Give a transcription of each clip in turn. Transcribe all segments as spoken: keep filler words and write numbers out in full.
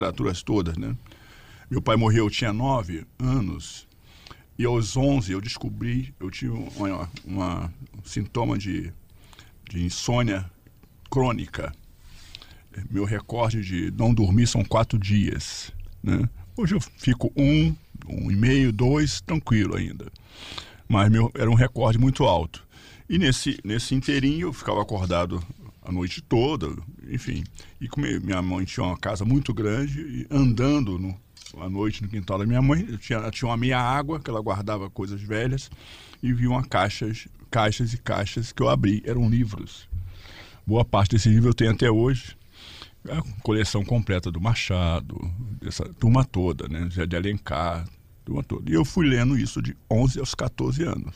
literaturas todas, né? Meu pai morreu, eu tinha nove anos, e aos onze eu descobri, eu tive uma, uma, um sintoma de, de insônia crônica. Meu recorde de não dormir são quatro dias, né? Hoje eu fico um, um e meio, dois, tranquilo ainda. Mas meu, era um recorde muito alto. E nesse, nesse inteirinho eu ficava acordado a noite toda, enfim. E como minha mãe tinha uma casa muito grande, e andando no, à noite no quintal da minha mãe, eu tinha, ela tinha uma meia água, que ela guardava coisas velhas, e vi uma caixas, caixas e caixas que eu abri, eram livros. Boa parte desse livro eu tenho até hoje. A coleção completa do Machado, dessa turma toda, né? Zé de Alencar, turma toda. E eu fui lendo isso de onze aos quatorze anos.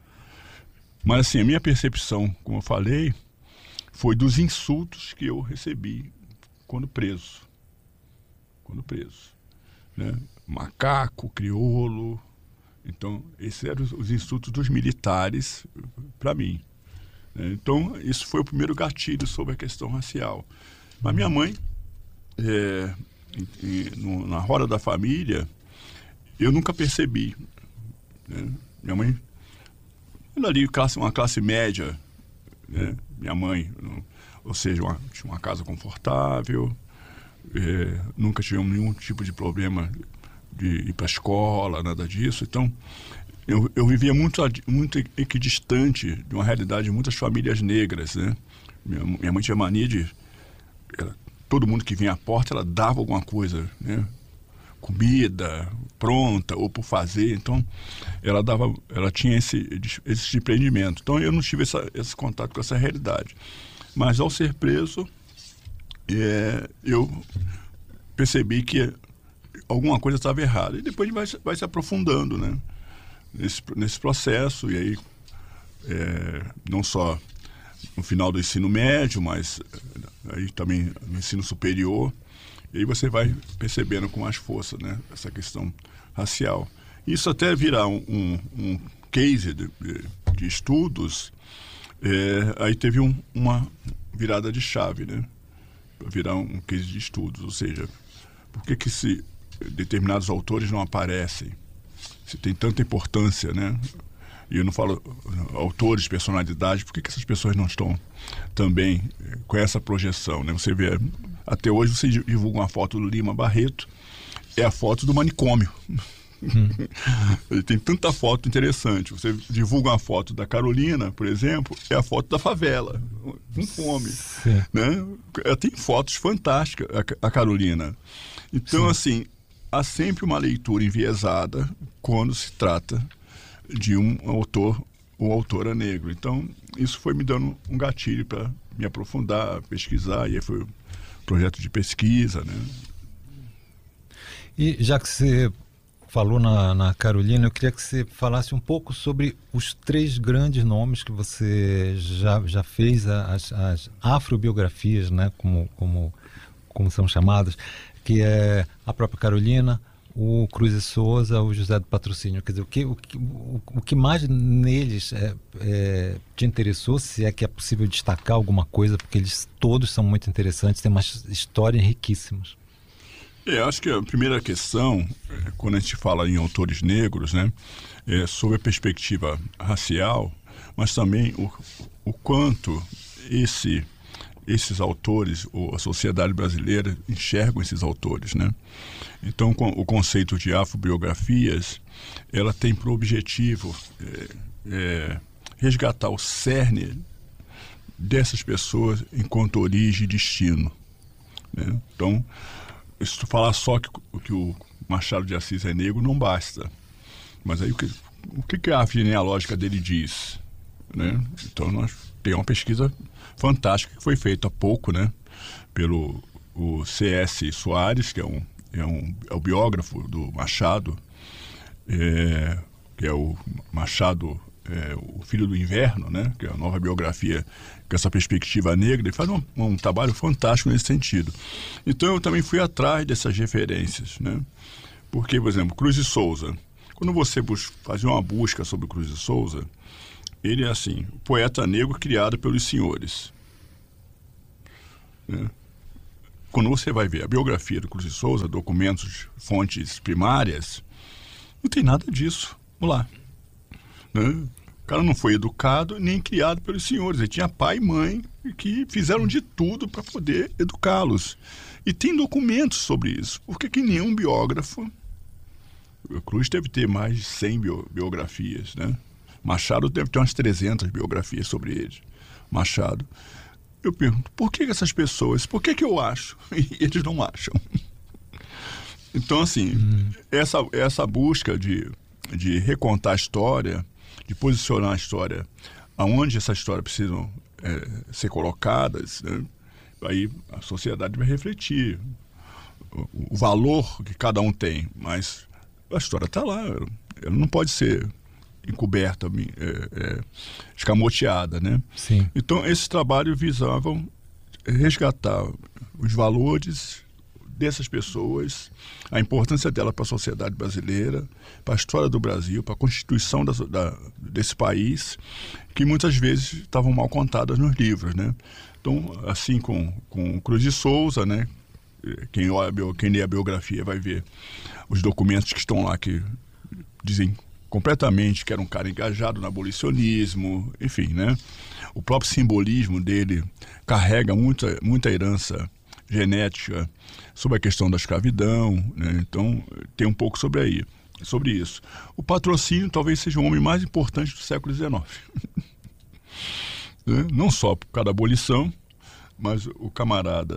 Mas assim, a minha percepção, como eu falei, foi dos insultos que eu recebi quando preso. Quando preso. Né? Macaco, crioulo. Então, esses eram os insultos dos militares para mim. Né? Então, isso foi o primeiro gatilho sobre a questão racial. Mas minha mãe, é, em, em, no, na roda da família, eu nunca percebi. Né? Minha mãe, ela ali, classe, uma classe média, né? Minha mãe, ou seja, uma, tinha uma casa confortável, é, nunca tivemos nenhum tipo de problema de ir para a escola, nada disso. Então, eu, eu vivia muito, muito equidistante de uma realidade de muitas famílias negras. Né? Minha, minha mãe tinha mania de... Ela, todo mundo que vinha à porta, ela dava alguma coisa, né? Comida pronta ou por fazer. Então, ela dava, ela tinha esse, esse desprendimento. Então, eu não tive essa, esse contato com essa realidade. Mas, ao ser preso, é, eu percebi que alguma coisa estava errada. E depois vai, vai se aprofundando, né? Nesse, nesse processo. E aí, é, não só no final do ensino médio, mas aí também no ensino superior, e aí você vai percebendo com mais força, né, essa questão racial. Isso até virar um, um, um case de, de estudos, é, aí teve um, uma virada de chave, né, para virar um case de estudos, ou seja, por que que se determinados autores não aparecem, se tem tanta importância, né? E eu não falo autores, personalidades, por que que essas pessoas não estão também com essa projeção, né? Você vê, até hoje você divulga uma foto do Lima Barreto, é a foto do manicômio. Hum. Ele tem tanta foto interessante. Você divulga uma foto da Carolina, por exemplo, é a foto da favela, com fome. Né? Ela tem fotos fantásticas, a, a Carolina. Então, Sim. assim, há sempre uma leitura enviesada quando se trata de um autor ou autora negro. Então, isso foi me dando um gatilho para me aprofundar, pesquisar, e aí foi um projeto de pesquisa, né? E já que você falou na, na Carolina, eu queria que você falasse um pouco sobre os três grandes nomes que você já, já fez, as, as afrobiografias, né, como, como, como são chamadas, que é a própria Carolina, o Cruz e Souza, o José do Patrocínio. Quer dizer, o que, o que, o, o que mais neles é, é, te interessou, se é que é possível destacar alguma coisa, porque eles todos são muito interessantes, têm umas histórias riquíssimas. É, acho que a primeira questão, quando a gente fala em autores negros, né, é sobre a perspectiva racial, mas também o, o quanto esse, esses autores, ou a sociedade brasileira, enxergam esses autores, né? Então, o conceito de afrobiografias, ela tem por objetivo é, é, resgatar o cerne dessas pessoas enquanto origem e destino, né? Então, se tu falar só que, que o Machado de Assis é negro, não basta. Mas aí o que, o que a árvore genealógica dele diz, né? Então, nós tem uma pesquisa fantástica que foi feita há pouco, né? Pelo o C S Soares, que é um É, um, é o biógrafo do Machado, é, que é o Machado, é, o Filho do Inverno, né? Que é a nova biografia com essa perspectiva negra. Ele faz um, um trabalho fantástico nesse sentido. Então eu também fui atrás dessas referências, né? Porque, por exemplo, Cruz e Souza, quando você fazia uma busca sobre Cruz e Souza, ele é assim, poeta negro criado pelos senhores, né? quando você vai ver a biografia do Cruz de Souza, documentos, fontes primárias, não tem nada disso. Vamos lá. Né? O cara não foi educado nem criado pelos senhores. Ele tinha pai e mãe que fizeram de tudo para poder educá-los. E tem documentos sobre isso. Por que que nenhum biógrafo... O Cruz deve ter mais de cem bio, biografias, né? Machado deve ter umas trezentas biografias sobre ele. Machado. Eu pergunto, por que essas pessoas... Por que que eu acho? E eles não acham. Então, assim, hum. essa, essa busca de, de recontar a história, de posicionar a história aonde essa história precisa é, ser colocadas, né? Aí a sociedade vai refletir o, o valor que cada um tem, mas a história está lá, ela não pode ser encoberta, é, é, escamoteada, né? Sim. Então, esses trabalhos visavam resgatar os valores dessas pessoas, a importância dela para a sociedade brasileira, para a história do Brasil, para a constituição da, da, desse país, que muitas vezes estavam mal contadas nos livros, né? Então, assim com, com Cruz de Souza, né? Quem, olha, quem lê a biografia vai ver os documentos que estão lá que dizem completamente que era um cara engajado no abolicionismo, enfim, né? O próprio simbolismo dele carrega muita, muita herança genética sobre a questão da escravidão, né? Então tem um pouco sobre aí, sobre isso. O Patrocínio talvez seja o homem mais importante do século dezenove. Né? Não só por causa da abolição, mas o camarada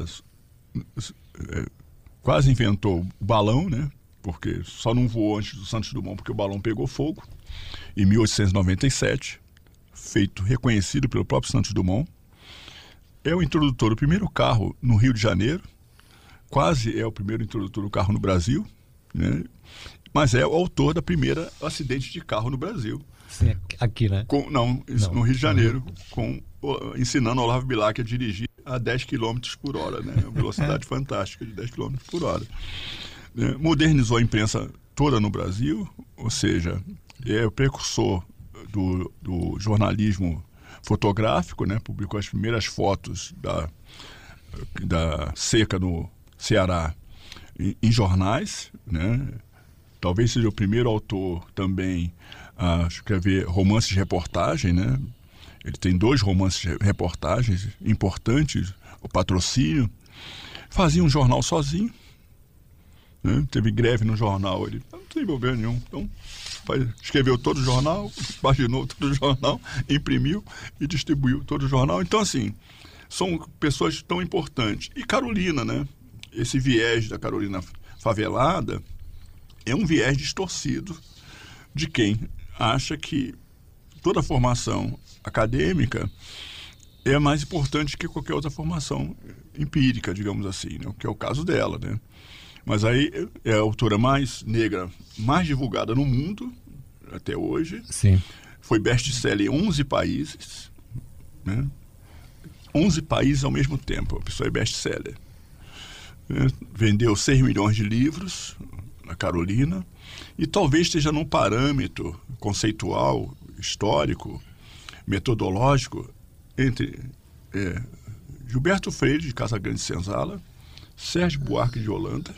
é, quase inventou o balão, né? Porque só não voou antes do Santos Dumont porque o balão pegou fogo, em mil oitocentos e noventa e sete, feito, reconhecido pelo próprio Santos Dumont. É o introdutor do primeiro carro no Rio de Janeiro, quase é o primeiro introdutor do carro no Brasil, né? Mas é o autor da primeira acidente de carro no Brasil. Sim, aqui, né? Com, não, não, no Rio de Janeiro, com, ensinando Olavo Bilac a dirigir a dez quilômetros por hora, né? Uma velocidade fantástica de dez quilômetros por hora. Modernizou a imprensa toda no Brasil, ou seja, é o precursor do, do jornalismo fotográfico, né? Publicou as primeiras fotos da, da seca no Ceará em, em jornais, né? Talvez seja o primeiro autor também a escrever romances de reportagem, né? Ele tem dois romances de reportagens importantes, O Patrocínio. Fazia um jornal sozinho, né? Teve greve no jornal, ele não tem problema nenhum, então escreveu todo o jornal, paginou todo o jornal, imprimiu e distribuiu todo o jornal. Então, assim, são pessoas tão importantes. E Carolina, né? Esse viés da Carolina favelada é um viés distorcido de quem acha que toda formação acadêmica é mais importante que qualquer outra formação empírica, digamos assim, né? Que é o caso dela, né? Mas aí é a autora mais negra, mais divulgada no mundo, até hoje. Sim. Foi best-seller em onze países, né? onze países ao mesmo tempo, a pessoa é best-seller. Né? Vendeu seis milhões de livros, a Carolina, e talvez esteja num parâmetro conceitual, histórico, metodológico, entre é, Gilberto Freire, de Casagrande Senzala, Sérgio Buarque de Holanda,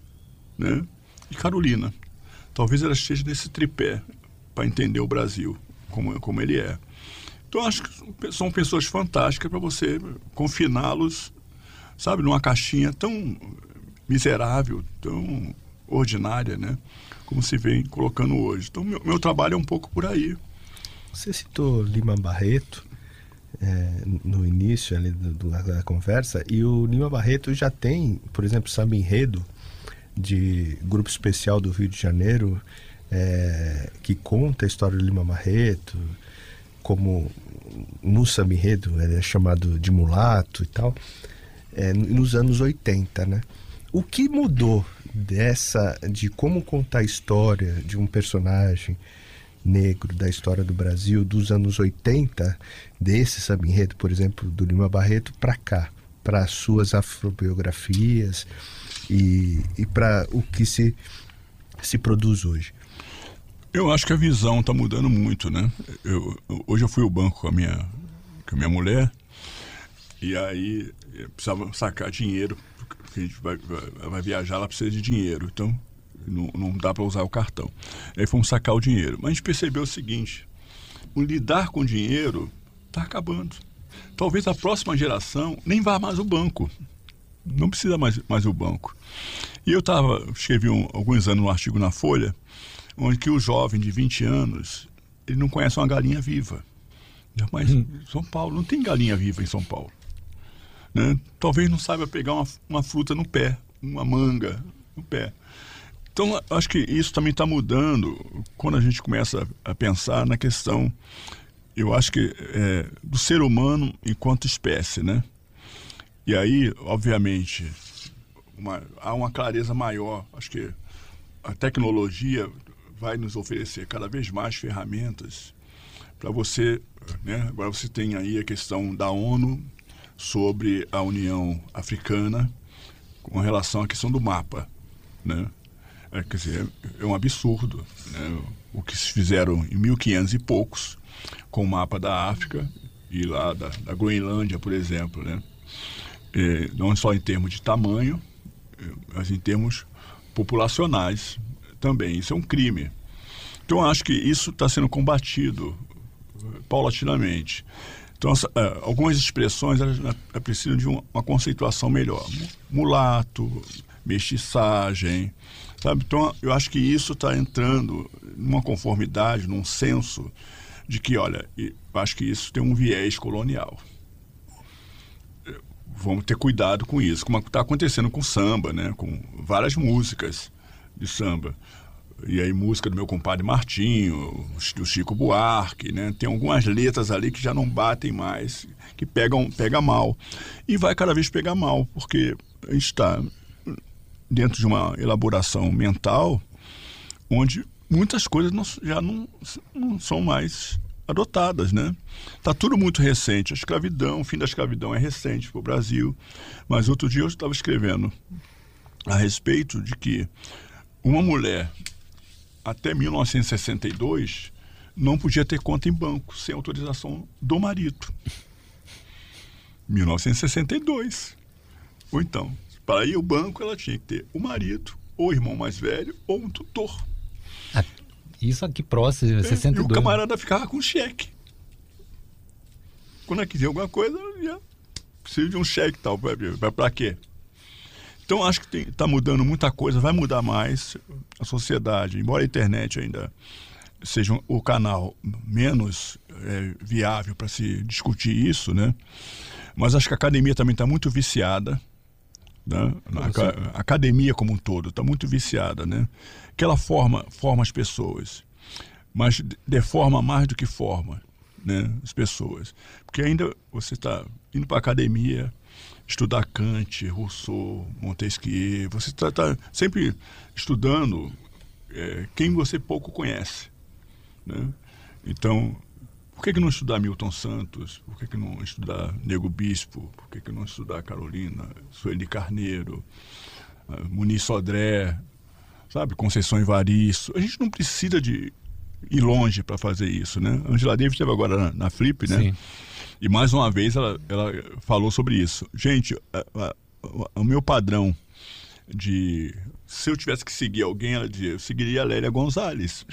né? E Carolina. Talvez ela esteja nesse tripé para entender o Brasil como, como ele é. Então, acho que são pessoas fantásticas para você confiná-los, sabe, numa caixinha tão miserável, tão ordinária, né? Como se vem colocando hoje. Então, meu, meu trabalho é um pouco por aí. Você citou Lima Barreto é, no início ali do, do, da conversa, e o Lima Barreto já tem, por exemplo, Samba Enredo, de Grupo Especial do Rio de Janeiro, é, que conta a história do Lima Barreto, como no Samba Enredo ele é chamado de mulato e tal, é, nos anos oitenta, né? O que mudou dessa, de como contar a história de um personagem negro da história do Brasil dos anos oitenta, desse Samba Enredo, por exemplo, do Lima Barreto, para cá, para as suas afrobiografias e, e para o que se, se produz hoje? Eu acho que a visão está mudando muito, né? Eu, hoje eu fui ao banco com a minha, com a minha mulher, e aí eu precisava sacar dinheiro, que a gente vai, vai, vai viajar, ela precisa de dinheiro, então não, não dá para usar o cartão. Aí fomos sacar o dinheiro. Mas a gente percebeu o seguinte, o lidar com dinheiro está acabando. Talvez a próxima geração nem vá mais ao banco. Não precisa mais, mais o banco. E eu tava, escrevi um, alguns anos um artigo na Folha, onde que o jovem de vinte anos, ele não conhece uma galinha viva. Mas hum. São Paulo, não tem galinha viva em São Paulo. Né? Talvez não saiba pegar uma, uma fruta no pé, uma manga no pé. Então, acho que isso também está mudando quando a gente começa a pensar na questão, eu acho que, é, do ser humano enquanto espécie, né? E aí, obviamente, uma, há uma clareza maior. Acho que a tecnologia vai nos oferecer cada vez mais ferramentas para você, né? Agora você tem aí a questão da ONU sobre a União Africana com relação à questão do mapa, né? É, quer dizer, é um absurdo, né? O que se fizeram em mil e quinhentos e poucos com o mapa da África e lá da, da Groenlândia, por exemplo, né? É, não só em termos de tamanho, mas em termos populacionais também. Isso é um crime. Então, acho que isso está sendo combatido paulatinamente. Então, algumas expressões elas, elas precisam de uma, uma conceituação melhor. Mulato, mestiçagem, sabe? Então, eu acho que isso está entrando numa conformidade, num senso de que, olha, eu acho que isso tem um viés colonial. Vamos ter cuidado com isso, como está acontecendo com samba, né? Com várias músicas de samba. E aí música do meu compadre Martinho, do Chico Buarque, né? Tem algumas letras ali que já não batem mais, que pegam, pega mal. E vai cada vez pegar mal, porque a gente está dentro de uma elaboração mental onde muitas coisas não, já não, não são mais adotadas, né? Está tudo muito recente. A escravidão, o fim da escravidão é recente para o Brasil. Mas outro dia eu estava escrevendo a respeito de que uma mulher até mil novecentos e sessenta e dois não podia ter conta em banco sem autorização do marido. mil novecentos e sessenta e dois. Ou então, para ir ao banco, ela tinha que ter o marido, ou o irmão mais velho, ou um tutor. Ah, isso aqui próximo, é, sessenta e dois. E o camarada ficava com cheque. Quando ela quiser alguma coisa, já precisa de um cheque e tal. Para quê? Então, acho que está mudando muita coisa, vai mudar mais a sociedade. Embora a internet ainda seja o canal menos é, viável para se discutir isso, né? Mas acho que a academia também está muito viciada, né? A, a academia como um todo está muito viciada, né? Que ela forma, forma as pessoas, mas deforma mais do que forma, né, as pessoas. Porque ainda você está indo para a academia estudar Kant, Rousseau, Montesquieu, você está tá sempre estudando é, quem você pouco conhece, né? Então, por que, que não estudar Milton Santos? Por que, que não estudar Nego Bispo? Por que, que não estudar Carolina, Sueli Carneiro, uh, Muniz Sodré, sabe? Conceição Evaristo? A gente não precisa de ir longe para fazer isso, né? Angela Davis esteve agora na, na Flip, né? Sim. E mais uma vez ela, ela falou sobre isso. Gente, a, a, a, o meu padrão de... Se eu tivesse que seguir alguém, ela dizia, eu seguiria a Lélia Gonzalez.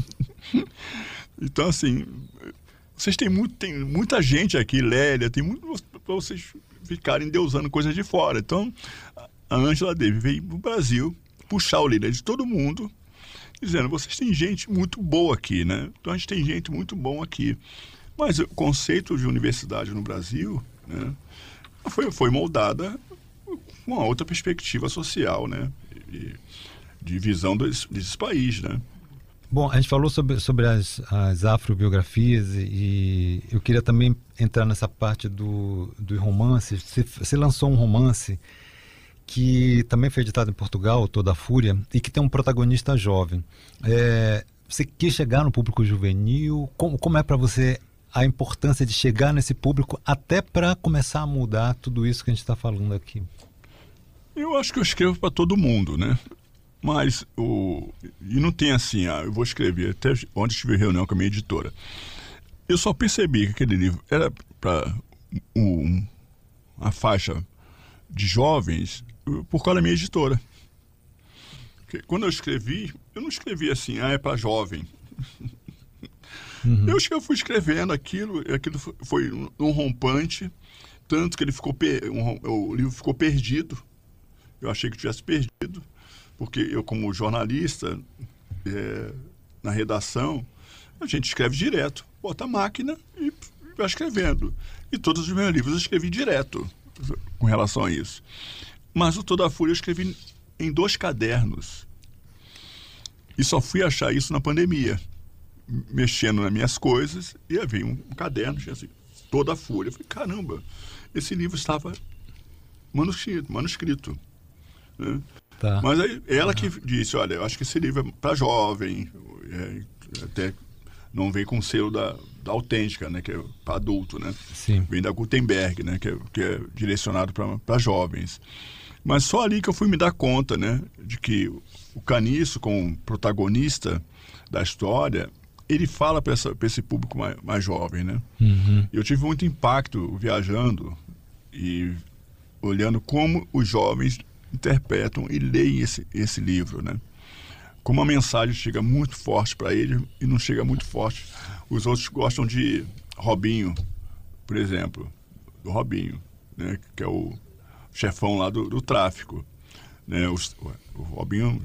Então, assim, vocês têm, muito, tem muita gente aqui, Lélia, tem muito para vocês ficarem deusando coisas de fora. Então, a Angela Davis veio para o Brasil puxar o líder de todo mundo, dizendo, vocês têm gente muito boa aqui, né? Então, a gente tem gente muito bom aqui. Mas o conceito de universidade no Brasil, né, foi, foi moldada com uma outra perspectiva social, né, de, de visão desse, desses países, né. Bom, a gente falou sobre, sobre as, as afrobiografias e, e eu queria também entrar nessa parte do, do romance. Você, você lançou um romance que também foi editado em Portugal, Toda a Fúria, e que tem um protagonista jovem. É, você quis chegar no público juvenil? Como, como é para você a importância de chegar nesse público até para começar a mudar tudo isso que a gente está falando aqui? Eu acho que eu escrevo para todo mundo, né? Mas o... E não tem assim, ah, eu vou escrever. Até ontem tive reunião com a minha editora. Eu só percebi que aquele livro era para um, uma faixa de jovens por causa da minha editora. Porque quando eu escrevi, eu não escrevi assim, ah, é para jovem. Uhum. Eu, eu fui escrevendo aquilo, e aquilo foi um rompante, tanto que ele ficou per, um, o livro ficou perdido. Eu achei que tivesse perdido, porque eu, como jornalista, é, na redação, a gente escreve direto, bota a máquina e vai escrevendo. E todos os meus livros eu escrevi direto com relação a isso. Mas o Toda a Fúria eu escrevi em dois cadernos. E só fui achar isso na pandemia, mexendo nas minhas coisas, e havia um, um caderno, tinha assim, Toda a Fúria. Eu falei, caramba, esse livro estava manuscrito, manuscrito. Né? Tá. Mas aí ela que disse, olha, eu acho que esse livro é para jovem, é, até não vem com o selo da, da Autêntica, né, que é para adulto, né? Sim. Vem da Gutenberg, né, que é, que é direcionado para jovens. Mas só ali que eu fui me dar conta, né, de que o Caniço, como protagonista da história, ele fala para esse público mais, mais jovem, né? Uhum. Eu tive muito impacto viajando e olhando como os jovens interpretam e leem esse, esse livro, né? Como a mensagem chega muito forte para ele e não chega muito forte. Os outros gostam de Robinho, por exemplo, do Robinho, né? Que é o chefão lá do, do tráfico, né? O, o Robinho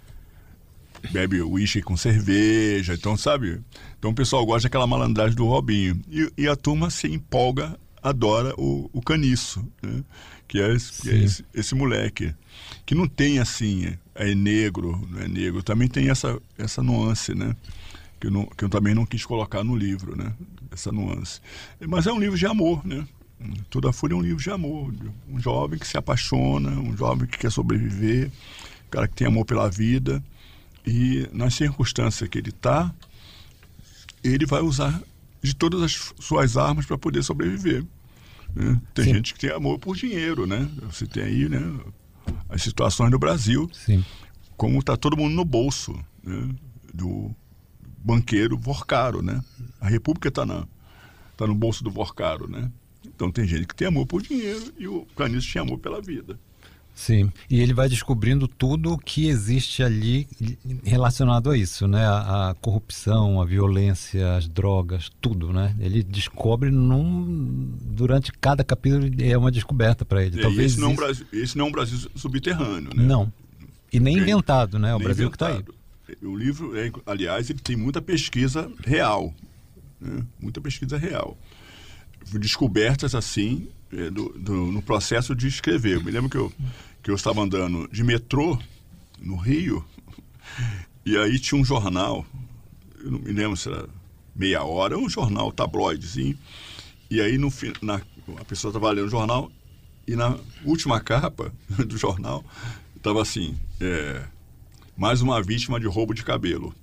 bebe uísque com cerveja, então, sabe? Então o pessoal gosta daquela malandragem do Robinho. E, e a turma se empolga, adora o, o Caniço, né? Que é, esse, que é esse, esse moleque, que não tem assim, é negro, não é negro, também tem essa, essa nuance, né? Que eu, não, que eu também não quis colocar no livro, né? Essa nuance. Mas é um livro de amor, né? Toda a Fúria é um livro de amor, um jovem que se apaixona, um jovem que quer sobreviver, um cara que tem amor pela vida, e nas circunstâncias que ele está, ele vai usar de todas as suas armas para poder sobreviver. Né? Tem Sim. gente que tem amor por dinheiro, né? Você tem aí, né, as situações no Brasil, Sim. como está todo mundo no bolso, né, do banqueiro Vorcaro, né? A República está tá no bolso do Vorcaro, né? Então tem gente que tem amor por dinheiro e o Caniço tinha amor pela vida. Sim, e ele vai descobrindo tudo o que existe ali relacionado a isso, né? A, a corrupção, a violência, as drogas, tudo, né? Ele descobre num, durante cada capítulo, é uma descoberta para ele. É, Talvez esse, não isso... Brasil, esse não é um Brasil subterrâneo, né? Não, e nem Porque inventado, né? O nem Brasil inventado. Que está aí. O livro, é, aliás, ele tem muita pesquisa real, né? Muita pesquisa real. Descobertas assim, é, do, do, no processo de escrever. Eu me lembro que eu, que eu estava andando de metrô no Rio, e aí tinha um jornal, eu não me lembro se era Meia Hora, um jornal tabloidezinho, e aí no, na, a pessoa estava lendo o jornal, e na última capa do jornal estava assim, é, mais uma vítima de roubo de cabelo.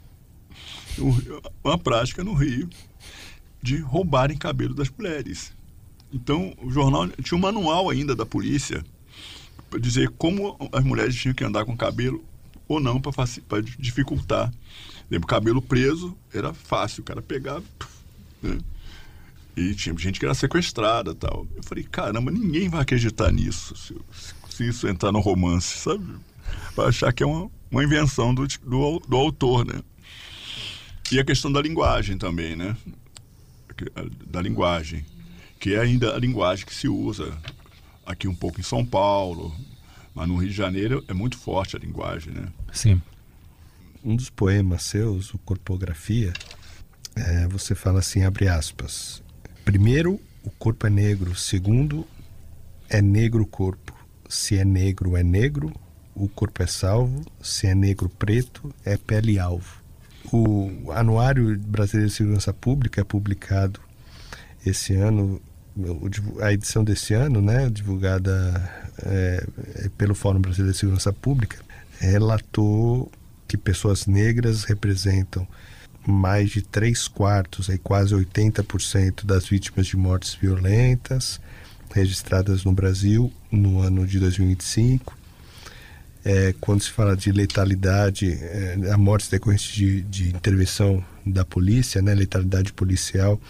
Uma prática no Rio de roubarem cabelo das mulheres. Então, o jornal tinha um manual ainda da polícia para dizer como as mulheres tinham que andar com cabelo ou não, para dificultar. Lembra, cabelo preso era fácil, o cara pegava, né? E tinha gente que era sequestrada e tal. Eu falei, caramba, ninguém vai acreditar nisso se, se isso entrar no romance, sabe? Vai achar que é uma, uma invenção do, do, do autor, né? E a questão da linguagem também, né? Da linguagem, que é ainda a linguagem que se usa aqui um pouco em São Paulo, mas no Rio de Janeiro é muito forte a linguagem, né? Sim. Um dos poemas seus, o Corpografia, é, você fala assim, abre aspas, primeiro, o corpo é negro, segundo, é negro o corpo, se é negro, é negro, o corpo é salvo, se é negro preto, é pele alvo. O Anuário Brasileiro de Segurança Pública é publicado esse ano, a edição desse ano, né, divulgada é, pelo Fórum Brasileiro de Segurança Pública, relatou que pessoas negras representam mais de três quartos, aí quase oitenta por cento das vítimas de mortes violentas registradas no Brasil no ano de dois mil e vinte e cinco. É, quando se fala de letalidade, é, a morte decorrente de, de intervenção da polícia, né, letalidade policial,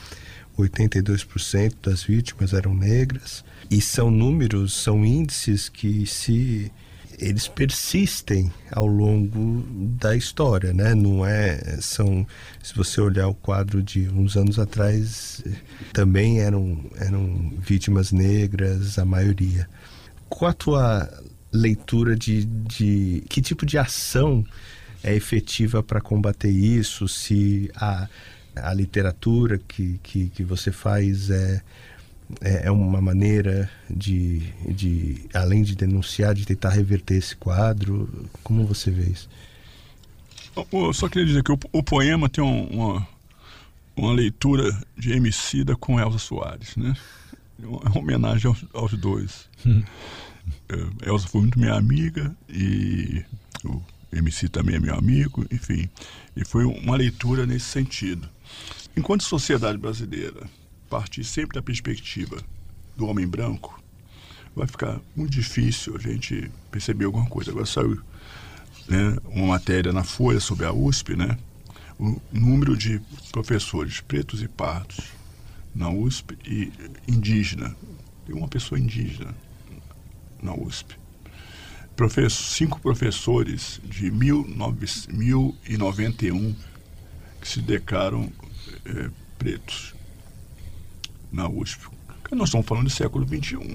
oitenta e dois por cento das vítimas eram negras. E são números, são índices que se... eles persistem ao longo da história, né? Não é, são, se você olhar o quadro de uns anos atrás, também eram, eram vítimas negras, a maioria. Qual a tua leitura de, de que tipo de ação é efetiva para combater isso? Se a, a literatura que, que, que você faz é... é uma maneira de, de, além de denunciar, de tentar reverter esse quadro? Como você vê isso? Eu só queria dizer que o, o poema tem um, uma, uma leitura de Emicida com Elza Soares, né? É uma homenagem aos, aos dois. Hum. Elza foi muito minha amiga e o Emicida também é meu amigo, enfim. E foi uma leitura nesse sentido. Enquanto sociedade brasileira partir sempre da perspectiva do homem branco, vai ficar muito difícil a gente perceber alguma coisa. Agora saiu, né, uma matéria na Folha sobre a U S P, né, o número de professores pretos e pardos na U S P e indígena. Tem uma pessoa indígena na U S P. Professor, cinco professores de mil e noventa e um que se declaram é, pretos na U S P. Nós estamos falando de século vinte e um.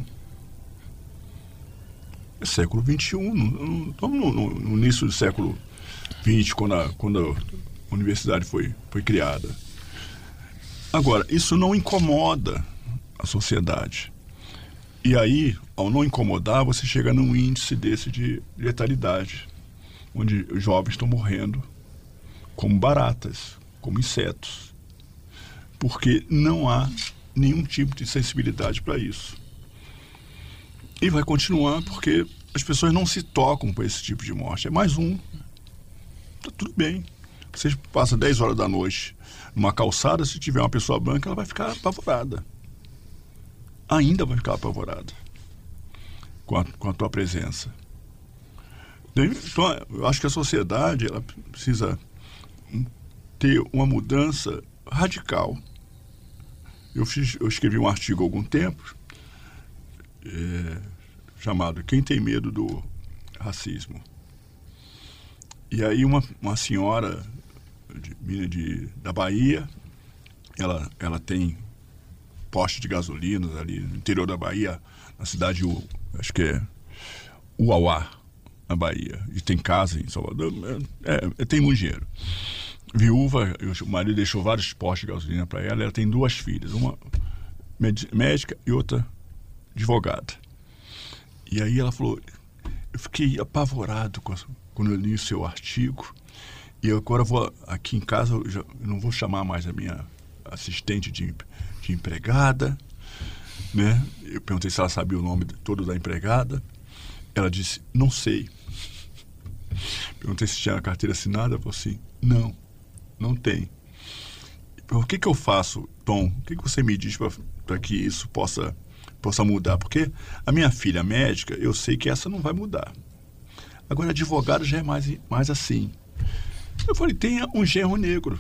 É século vinte e um, não, não, estamos no, no, no início do século vinte, quando a, quando a universidade foi, foi criada. Agora, isso não incomoda a sociedade. E aí, ao não incomodar, você chega num índice desse de letalidade, onde os jovens estão morrendo como baratas, como insetos, porque não há nenhum tipo de sensibilidade para isso. E vai continuar porque as pessoas não se tocam por esse tipo de morte. É mais um. Tá tudo bem. Você passa dez horas da noite numa calçada, se tiver uma pessoa branca, ela vai ficar apavorada. Ainda vai ficar apavorada com a, com a tua presença. Então, eu acho que a sociedade ela precisa ter uma mudança radical. Eu, fiz, eu escrevi um artigo há algum tempo é, chamado Quem Tem Medo do Racismo? E aí uma, uma senhora de, de, da Bahia, ela, ela tem poste de gasolina ali no interior da Bahia, na cidade, acho que é Uauá, na Bahia, e tem casa em Salvador, é, é, tem muito dinheiro. Viúva, o marido deixou vários postos de gasolina para ela, ela tem duas filhas, uma médica e outra advogada. E aí ela falou, eu fiquei apavorado quando eu li o seu artigo, e eu agora vou aqui em casa, eu, já, eu não vou chamar mais a minha assistente de, de empregada, né? Eu perguntei se ela sabia o nome todo da empregada, ela disse, não sei. Perguntei se tinha a carteira assinada, ela falou assim, não, não tem. O que que eu faço, Tom? O que que você me diz para que isso possa, possa mudar? Porque a minha filha médica, eu sei que essa não vai mudar. Agora, advogado já é mais, mais assim. Eu falei, tenha um genro negro.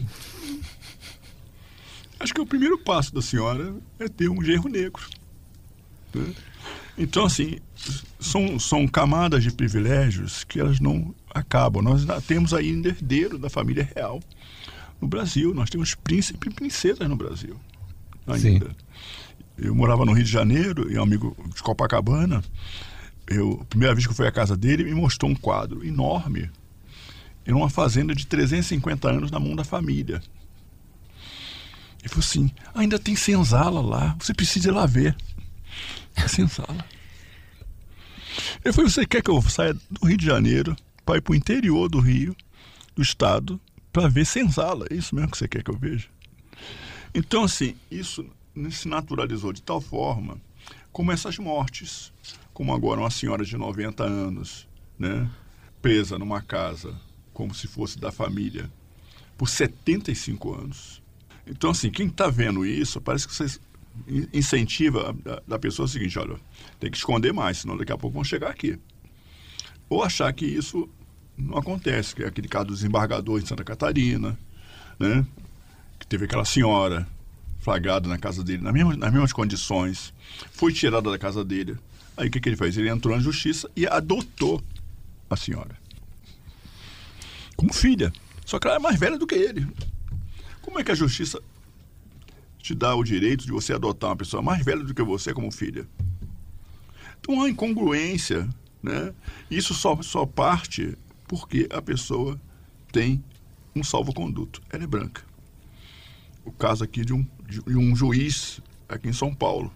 Acho que o primeiro passo da senhora é ter um genro negro. Né? Então, assim, são, são camadas de privilégios que elas não acabam. Nós temos ainda herdeiro da família real no Brasil. Nós temos príncipe e princesas no Brasil ainda. Sim. Eu morava no Rio de Janeiro, e um amigo de Copacabana, eu, a primeira vez que eu fui à casa dele, me mostrou um quadro enorme em uma fazenda de trezentos e cinquenta anos na mão da família. Ele falou assim, ainda tem senzala lá, você precisa ir lá ver. É senzala. Eu falei, você quer que eu saia do Rio de Janeiro para ir para o interior do Rio, do estado, para ver senzala? É isso mesmo que você quer que eu veja? Então, assim, isso se naturalizou de tal forma como essas mortes, como agora uma senhora de noventa anos, né, presa numa casa como se fosse da família por setenta e cinco anos. Então, assim, quem está vendo isso, parece que você incentiva a, da pessoa o seguinte, olha, tem que esconder mais, senão daqui a pouco vão chegar aqui. Ou achar que isso não acontece, que é aquele caso do desembargador em Santa Catarina, né, que teve aquela senhora flagrado na casa dele, nas mesmas, nas mesmas condições, foi tirada da casa dele. Aí o que, que ele fez? Ele entrou na justiça e adotou a senhora como filha. Só que ela é mais velha do que ele. Como é que a justiça te dá o direito de você adotar uma pessoa mais velha do que você como filha? Então há incongruência, né? Isso só, só parte porque a pessoa tem um salvo-conduto. Ela é branca. O caso aqui de um, de um juiz aqui em São Paulo.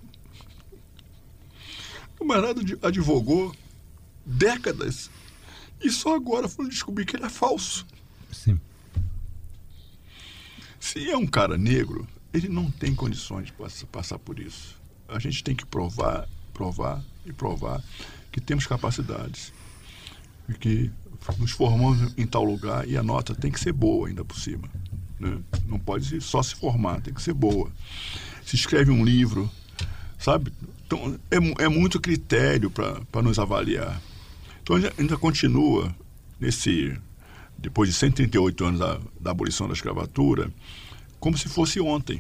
O camarada advogou décadas e só agora foram descobrir que ele é falso. Sim. Se é um cara negro, ele não tem condições de passar por isso. A gente tem que provar, provar e provar que temos capacidades e que nos formamos em tal lugar e a nota tem que ser boa ainda por cima, né? Não pode só se formar, tem que ser boa. Se escreve um livro, sabe? Então, é, é muito critério para nos avaliar. Então, a gente ainda continua nesse, depois de cento e trinta e oito anos da, da abolição da escravatura, como se fosse ontem.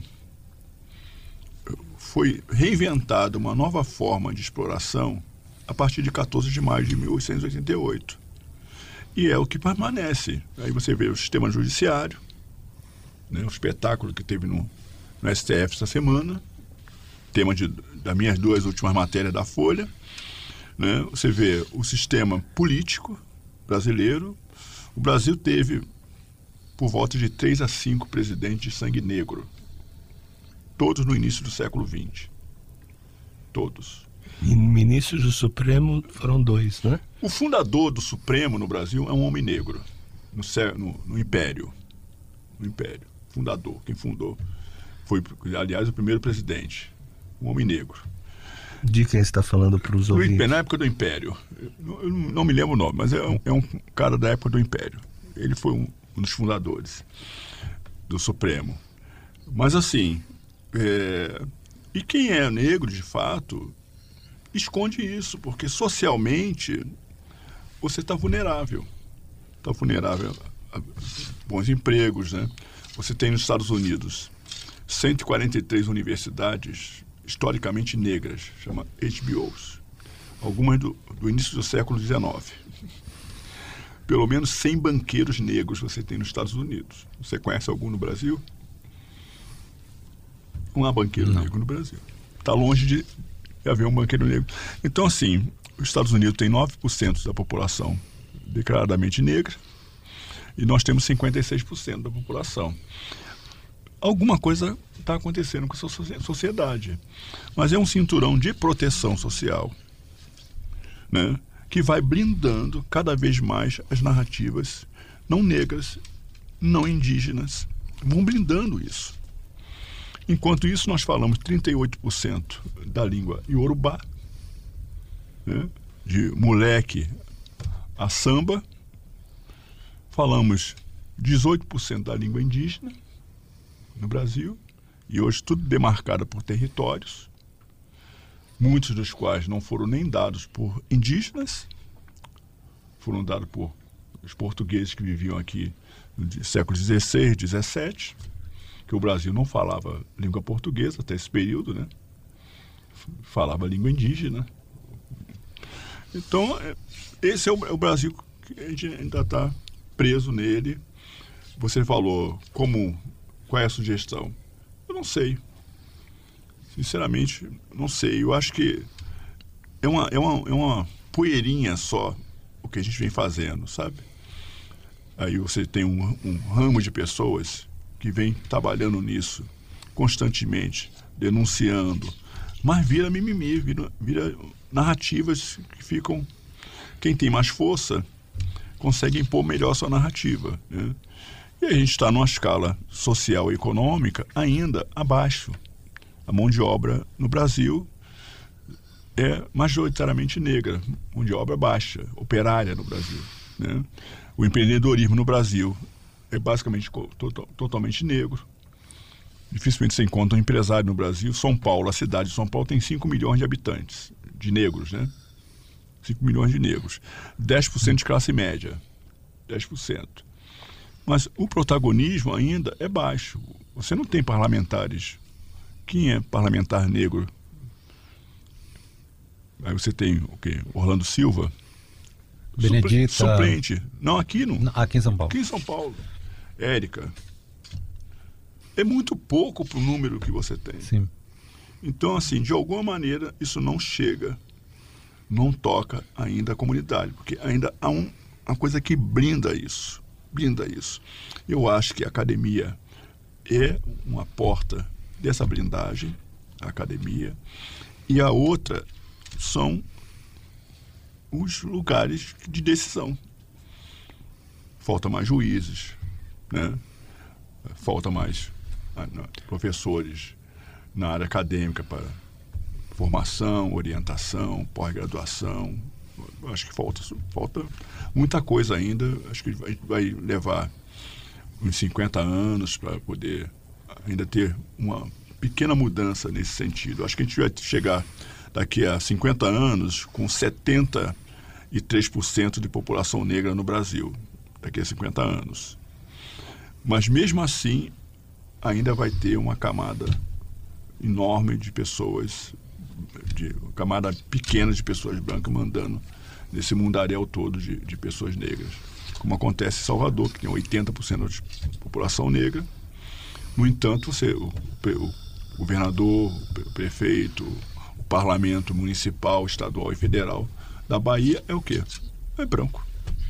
Foi reinventada uma nova forma de exploração a partir de quatorze de maio de mil oitocentos e oitenta e oito. E é o que permanece. Aí você vê o sistema judiciário, né, o espetáculo que teve no, no S T F essa semana, tema de, das minhas duas últimas matérias da Folha, né? Você vê o sistema político brasileiro. O Brasil teve por volta de três a cinco presidentes de sangue negro, todos no início do século vinte. Todos. E ministros do Supremo foram dois, né? O fundador do Supremo no Brasil é um homem negro, no, no, no Império. No Império. Fundador, quem fundou. Foi, aliás, o primeiro presidente, um homem negro. De quem você está falando para os ouvintes? Na época do Império. Eu, eu não me lembro o nome, mas é um, é um cara da época do Império. Ele foi um, um dos fundadores do Supremo. Mas assim, é, e quem é negro de fato esconde isso, porque socialmente você está vulnerável. Está vulnerável a, a bons empregos, né? Você tem nos Estados Unidos cento e quarenta e três universidades historicamente negras, chama H B Os, algumas do, do início do século dezenove. Pelo menos cem banqueiros negros você tem nos Estados Unidos. Você conhece algum no Brasil? Não há banqueiro Não. negro no Brasil. Está longe de haver um banqueiro negro. Então, assim, os Estados Unidos tem nove por cento da população declaradamente negra e nós temos cinquenta e seis por cento da população. Alguma coisa está acontecendo com essa sociedade. Mas é um cinturão de proteção social, né, que vai blindando cada vez mais as narrativas não negras, não indígenas. Vão blindando isso. Enquanto isso, nós falamos trinta e oito por cento da língua iorubá, né, de moleque a samba. Falamos dezoito por cento da língua indígena no Brasil, e hoje tudo demarcado por territórios, muitos dos quais não foram nem dados por indígenas, foram dados por os portugueses que viviam aqui no século dezesseis, dezessete, que o Brasil não falava língua portuguesa até esse período, né? Falava língua indígena. Então, esse é o, é o Brasil que a gente ainda está preso nele. Você falou como, qual é a sugestão? Eu não sei. Sinceramente, não sei. Eu acho que é uma, é uma, é uma poeirinha só o que a gente vem fazendo, sabe? Aí você tem um, um ramo de pessoas que vem trabalhando nisso constantemente, denunciando, mas vira mimimi, vira, vira narrativas que ficam... Quem tem mais força consegue impor melhor sua narrativa, né? E a gente está numa escala social e econômica ainda abaixo. A mão de obra no Brasil é majoritariamente negra, mão de obra baixa, operária no Brasil, né? O empreendedorismo no Brasil é basicamente to totalmente negro. Dificilmente você encontra um empresário no Brasil. São Paulo, a cidade de São Paulo, tem cinco milhões de habitantes, de negros, né? cinco milhões de negros. dez por cento de classe média. dez por cento. Mas o protagonismo ainda é baixo. Você não tem parlamentares Quem é parlamentar negro? Aí você tem o quê? Orlando Silva. Benedita. Suplente. Não, aqui não. Aqui em São Paulo. Aqui em São Paulo. Érica. É muito pouco para o número que você tem. Sim. Então, assim, de alguma maneira, isso não chega, não toca ainda a comunidade, porque ainda há um, uma coisa que blinda isso, blinda isso. Eu acho que a academia é uma porta dessa blindagem, a academia, e a outra são os lugares de decisão. Falta mais juízes, né? Falta mais ah, não, professores na área acadêmica para formação, orientação, pós-graduação. Acho que falta, falta muita coisa ainda. Acho que vai, vai levar uns cinquenta anos para poder ainda ter uma pequena mudança nesse sentido. Acho que a gente vai chegar daqui a cinquenta anos com setenta e três por cento de população negra no Brasil. Daqui a cinquenta anos. Mas mesmo assim, ainda vai ter uma camada enorme de pessoas, de camada pequena de pessoas brancas mandando nesse mundaréu todo de, de pessoas negras. Como acontece em Salvador, que tem oitenta por cento de população negra. No entanto, você, o, o governador, o prefeito, o parlamento municipal, estadual e federal da Bahia é o quê? É branco.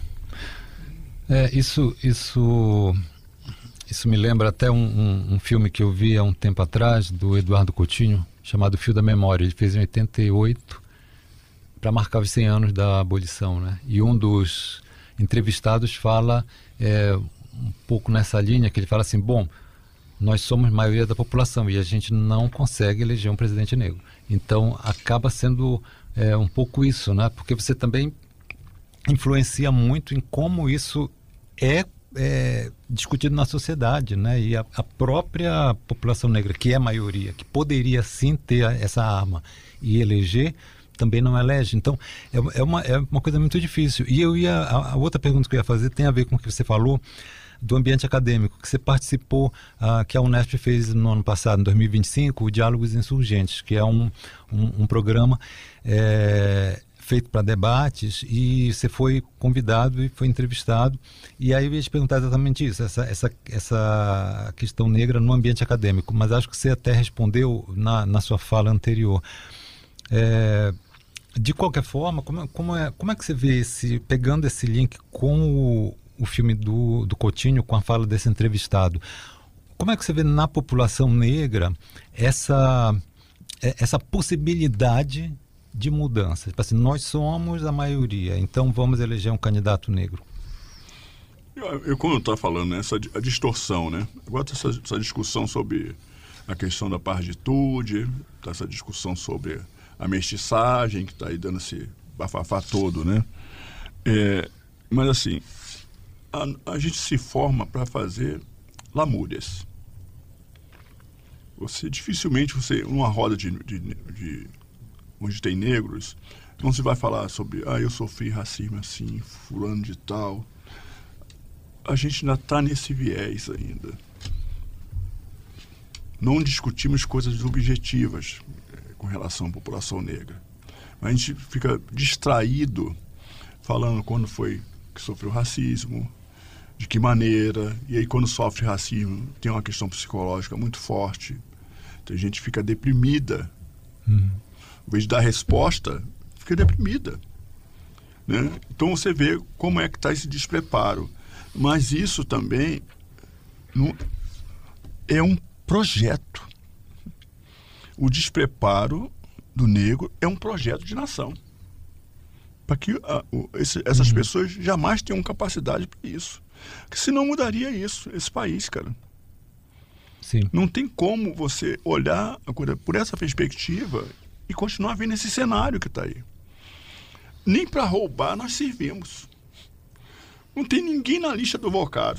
É, isso, isso, isso me lembra até um, um, um filme que eu vi há um tempo atrás, do Eduardo Coutinho, chamado Fio da Memória. Ele fez em oitenta e oito para marcar os cem anos da abolição, né? E um dos entrevistados fala é, um pouco nessa linha, que ele fala assim, bom, nós somos maioria da população e a gente não consegue eleger um presidente negro. Então acaba sendo é, um pouco isso, né? Porque você também influencia muito em como isso é, é discutido na sociedade, né? E a, a própria população negra, que é a maioria, que poderia sim ter essa arma e eleger, também não elege. Então é, é, uma, é uma coisa muito difícil. E eu ia, a, a outra pergunta que eu ia fazer tem a ver com o que você falou do ambiente acadêmico, que você participou, uh, que a Unesp fez no ano passado, em dois mil e vinte e cinco, o Diálogos Insurgentes, que é um, um, um programa é, feito para debates, e você foi convidado e foi entrevistado. E aí eu ia te perguntar exatamente isso, essa, essa, essa questão negra no ambiente acadêmico, mas acho que você até respondeu na, na sua fala anterior. É, de qualquer forma, como, como, é, como é que você vê esse, pegando esse link com o o filme do, do Coutinho, com a fala desse entrevistado, como é que você vê na população negra essa, essa possibilidade de mudança? Tipo assim, nós somos a maioria, então vamos eleger um candidato negro. Eu, eu como eu estava falando, né, essa a distorção, né? Agora essa, essa discussão sobre a questão da partitude, tá, essa discussão sobre a mestiçagem, que está aí dando esse bafafá todo, né? É, mas assim, A, a gente se forma para fazer lamúrias. Você dificilmente, você, numa roda de, de, de onde tem negros, não se vai falar sobre, ah, eu sofri racismo assim, fulano de tal. A gente ainda está nesse viés ainda. Não discutimos coisas objetivas é, com relação à população negra. A gente fica distraído falando quando foi que sofreu racismo, de que maneira, e aí quando sofre racismo tem uma questão psicológica muito forte, então a gente fica deprimida, hum. Em vez de dar resposta, fica deprimida, né? Então você vê como é que está esse despreparo, mas isso também não, é um projeto. O despreparo do negro é um projeto de nação, para que a, o, esse, essas uhum. pessoas jamais tenham capacidade para isso. Porque senão mudaria isso, esse país, cara. Sim. Não tem como você olhar a coisa por essa perspectiva e continuar vendo esse cenário que está aí. Nem para roubar nós servimos. Não tem ninguém na lista do Vocaro.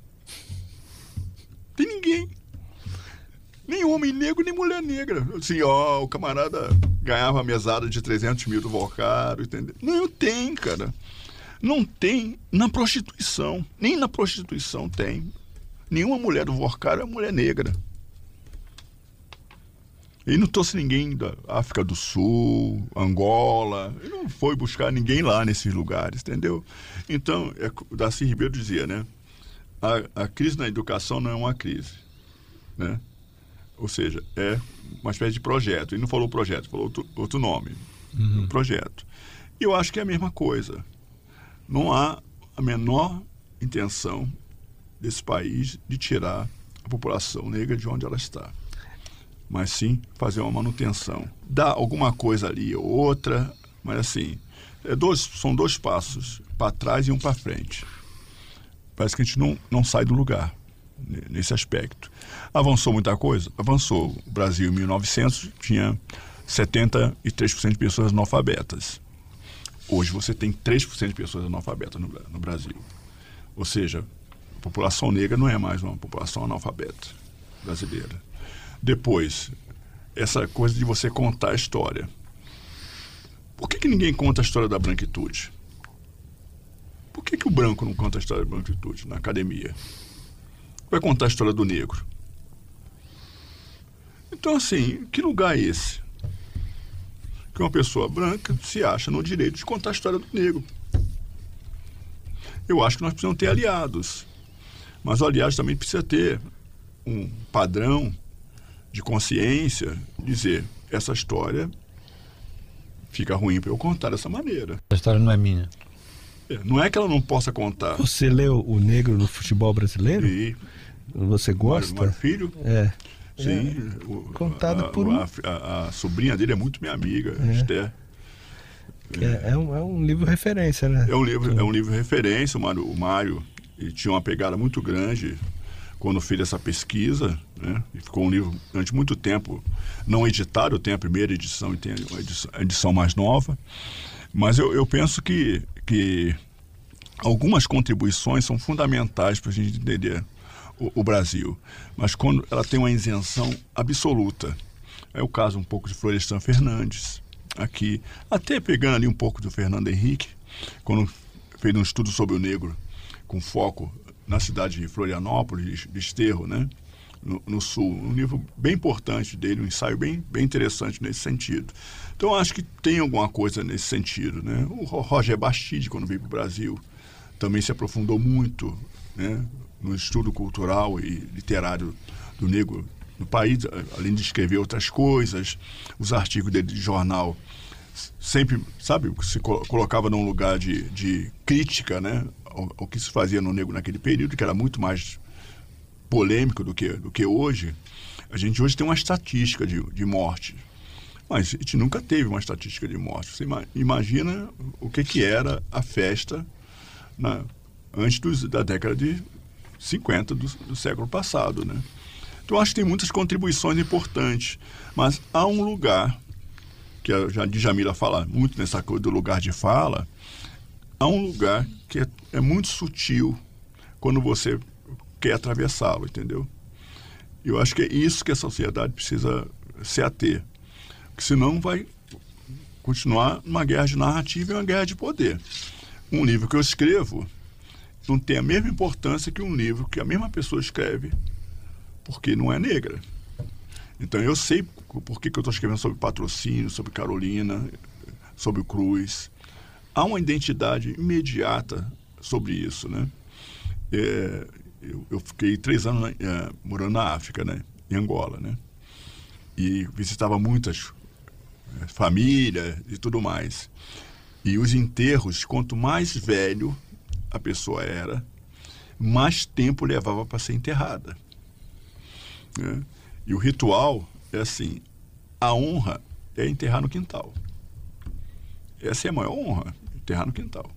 Tem ninguém. Nem homem negro, nem mulher negra. Assim, ó, o camarada ganhava a mesada de trezentos mil do Vocaro, entendeu? Não tem, cara. Não tem na prostituição. Nem na prostituição tem. Nenhuma mulher do Vocaro é mulher negra. Ele não trouxe ninguém da África do Sul, Angola, ele não foi buscar ninguém lá nesses lugares, entendeu? Então, é, o Darcy Ribeiro dizia, né? A, a crise na educação não é uma crise, né? Ou seja, é uma espécie de projeto. Ele não falou projeto, falou outro, outro nome, uhum. projeto. E eu acho que é a mesma coisa. Não há a menor intenção desse país de tirar a população negra de onde ela está, mas sim fazer uma manutenção. Dá alguma coisa ali ou outra, mas assim, é dois, são dois passos, para trás e um para frente. Parece que a gente não, não sai do lugar nesse aspecto. Avançou muita coisa? Avançou. O Brasil, em mil e novecentos, tinha setenta e três por cento de pessoas analfabetas. Hoje você tem três por cento de pessoas analfabetas no, no Brasil. Ou seja, a população negra não é mais uma população analfabeta brasileira. Depois, essa coisa de você contar a história. Por que que ninguém conta a história da branquitude? Por que que o branco não conta a história da branquitude na academia? Vai contar a história do negro. Então, assim, que lugar é esse? Que uma pessoa branca se acha no direito de contar a história do negro. Eu acho que nós precisamos ter aliados. Mas o aliado também precisa ter um padrão de consciência, dizer, essa história fica ruim para eu contar dessa maneira. A história não é minha. É, não é que ela não possa contar. Você leu O Negro no Futebol Brasileiro? E você gosta? Mário Filho? É. Sim. É. O, Contado a, por a, um... a, a, a sobrinha dele é muito minha amiga, é. Esther. É, é, um, é um livro referência, né? É um livro, é um livro referência. O Mário, o Mário ele tinha uma pegada muito grande quando fez essa pesquisa, né? E ficou um livro durante muito tempo não editado. Tem a primeira edição e tem a edição, a edição mais nova. Mas eu, eu penso que, que algumas contribuições são fundamentais para a gente entender o, o Brasil. Mas quando ela tem uma isenção absoluta. É o caso um pouco de Florestan Fernandes, aqui, até pegando ali um pouco do Fernando Henrique, quando fez um estudo sobre o negro, com foco na cidade de Florianópolis, de Desterro, né? No, no sul. Um livro bem importante dele, um ensaio bem, bem interessante nesse sentido. Então, acho que tem alguma coisa nesse sentido, né? O Roger Bastide, quando veio para o Brasil, também se aprofundou muito, né, no estudo cultural e literário do negro no país, além de escrever outras coisas. Os artigos dele de jornal sempre, sabe, se colocava num lugar de, de crítica, né, ao, ao que se fazia no negro naquele período, que era muito mais polêmico do que, do que hoje. A gente hoje tem uma estatística de, de morte, mas a gente nunca teve uma estatística de morte. Você imagina o que, que era a festa na, antes dos, da década de cinquenta do, do século passado, né? Então, acho que tem muitas contribuições importantes, mas há um lugar, que a Djamila fala muito nessa coisa do lugar de fala, há um lugar que é, é muito sutil quando você quer atravessá-lo, entendeu? Eu acho que é isso que a sociedade precisa se ater, porque senão vai continuar uma guerra de narrativa e uma guerra de poder. Um livro que eu escrevo não tem a mesma importância que um livro que a mesma pessoa escreve, porque não é negra. Então eu sei por que, que eu estou escrevendo sobre Patrocínio, sobre Carolina, sobre o Cruz. Há uma identidade imediata sobre isso, né? É, eu, eu fiquei três anos é, morando na África, né? Em Angola, né? E visitava muitas é, famílias e tudo mais. E os enterros, quanto mais velho a pessoa era, mais tempo levava para ser enterrada. Né? E o ritual é assim, a honra é enterrar no quintal. Essa é a maior honra, enterrar no quintal.